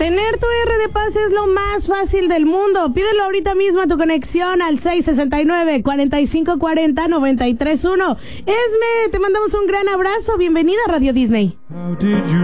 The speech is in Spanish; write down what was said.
Tener tu R de paz es lo más fácil del mundo. Pídelo ahorita mismo a tu conexión al 669-4540-931. Esme, te mandamos un gran abrazo. Bienvenida a Radio Disney.